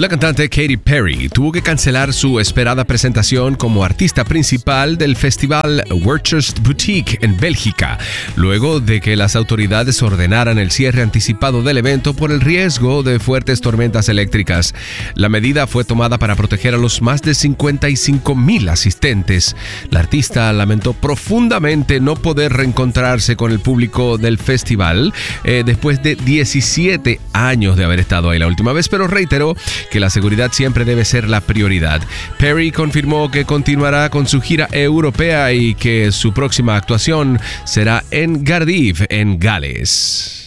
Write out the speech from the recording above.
La cantante Katy Perry tuvo que cancelar su esperada presentación como artista principal del festival Workers Boutique en Bélgica, luego de que las autoridades ordenaran el cierre anticipado del evento por el riesgo de fuertes tormentas eléctricas. La medida fue tomada para proteger a los más de 55,000 asistentes. La artista lamentó profundamente no poder reencontrarse con el público del festival después de 17 años de haber estado ahí la última vez, pero reiteró que la seguridad siempre debe ser la prioridad. Perry confirmó que continuará con su gira europea y que su próxima actuación será en Cardiff, en Gales.